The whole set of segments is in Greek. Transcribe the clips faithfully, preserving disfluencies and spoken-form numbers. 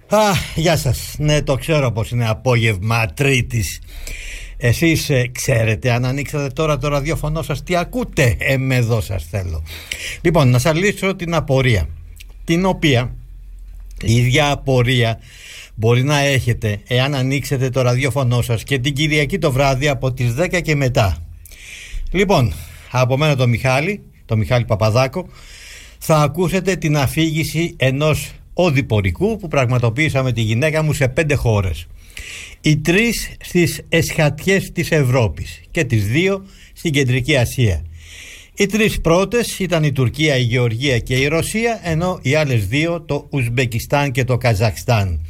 Α, γεια σας. Ναι, το ξέρω πως είναι απόγευμα Τρίτης. Εσείς ε, ξέρετε, αν ανοίξατε τώρα το ραδιόφωνο σας, τι ακούτε? Εμ εδώ σας θέλω. Λοιπόν, να σας λύσω την απορία, την οποία η ίδια απορία μπορεί να έχετε εάν ανοίξετε το ραδιόφωνο σας και την Κυριακή το βράδυ από τις δέκα και μετά. Λοιπόν, από μένα το Μιχάλη, το Μιχάλη Παπαδάκο, θα ακούσετε την αφήγηση ενός οδηπορικού που πραγματοποίησα με τη γυναίκα μου σε πέντε χώρες. Οι τρεις στις εσχατιές της Ευρώπης και τις δύο στην Κεντρική Ασία. Οι τρεις πρώτες ήταν η Τουρκία, η Γεωργία και η Ρωσία, ενώ οι άλλες δύο το Ουσμπεκιστάν και το Καζακστάν.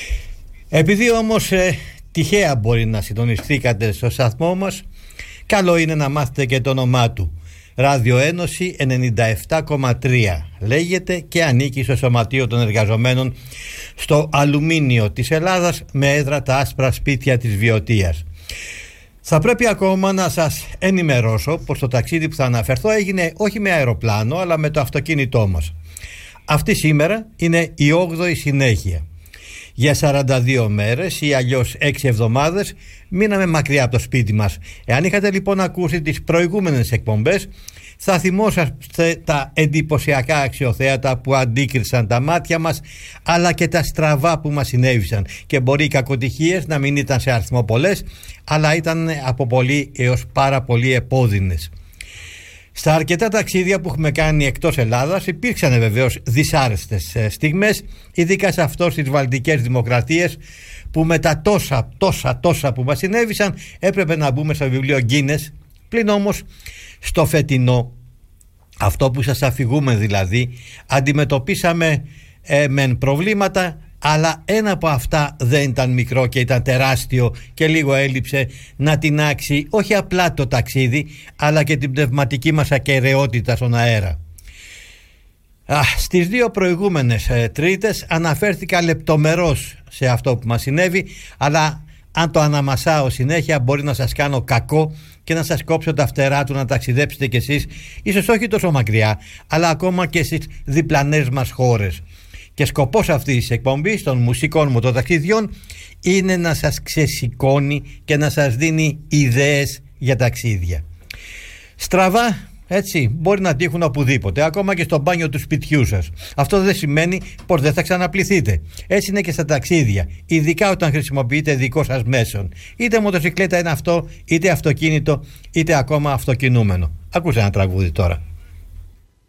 Επειδή όμως ε, τυχαία μπορεί να συντονιστήκατε στο σταθμό μας, καλό είναι να μάθετε και το όνομά του. Ράδιο Ένωση ενενήντα επτά κόμμα τρία λέγεται και ανήκει στο Σωματείο των Εργαζομένων στο Αλουμίνιο της Ελλάδας με έδρα τα άσπρα σπίτια της Βιωτίας. Θα πρέπει ακόμα να σας ενημερώσω πως το ταξίδι που θα αναφερθώ έγινε όχι με αεροπλάνο αλλά με το αυτοκίνητό μας. Αυτή σήμερα είναι η όγδοη συνέχεια. Για σαράντα δύο μέρες ή αλλιώς έξι εβδομάδες μείναμε μακριά από το σπίτι μας. Εάν είχατε λοιπόν ακούσει τις προηγούμενες εκπομπές, θα θυμόσαστε τα εντυπωσιακά αξιοθέατα που αντίκρισαν τα μάτια μας, αλλά και τα στραβά που μας συνέβησαν. Και μπορεί οι κακοτυχίες να μην ήταν σε αριθμό πολλές, αλλά ήταν από πολύ έως πάρα πολύ επώδυνες. Στα αρκετά ταξίδια που έχουμε κάνει εκτός Ελλάδας υπήρξαν βεβαίως δυσάρεστες στιγμές, ειδικά σε αυτό στις βαλτικές δημοκρατίες, που με τα τόσα τόσα τόσα που μας συνέβησαν έπρεπε να μπούμε στο βιβλίο Γκίνες. Πλην όμως στο φετινό, αυτό που σας αφηγούμε δηλαδή, αντιμετωπίσαμε ε, μεν προβλήματα, αλλά ένα από αυτά δεν ήταν μικρό και ήταν τεράστιο και λίγο έλειψε να τινάξει όχι απλά το ταξίδι, αλλά και την πνευματική μας ακεραιότητα στον αέρα. Α, στις δύο προηγούμενες ε, Τρίτες αναφέρθηκα λεπτομερώς σε αυτό που μας συνέβη, αλλά αν το αναμασάω συνέχεια μπορεί να σας κάνω κακό και να σας κόψω τα φτερά του να ταξιδέψετε κι εσείς, ίσως όχι τόσο μακριά, αλλά ακόμα και στις διπλανές μας χώρες. Και σκοπός αυτής της εκπομπής των μουσικών μου των ταξιδιών είναι να σας ξεσηκώνει και να σας δίνει ιδέες για ταξίδια. Στραβά, έτσι, μπορεί να τύχουν οπουδήποτε, ακόμα και στο μπάνιο του σπιτιού σας. Αυτό δεν σημαίνει πως δεν θα ξαναπληθείτε. Έτσι είναι και στα ταξίδια, ειδικά όταν χρησιμοποιείτε δικό σας μέσον. Είτε μοτοσυκλέτα είναι αυτό, είτε αυτοκίνητο, είτε ακόμα αυτοκινούμενο. Ακούστε ένα τραγούδι τώρα.